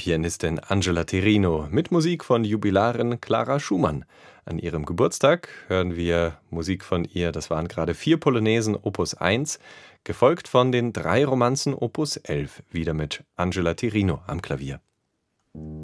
Pianistin Angela Therino mit Musik von Jubilarin Clara Schumann. An ihrem Geburtstag hören wir Musik von ihr. Das waren gerade 4 Polonäsen Opus 1, gefolgt von den 3 Romanzen Opus 11, wieder mit Angela Therino am Klavier.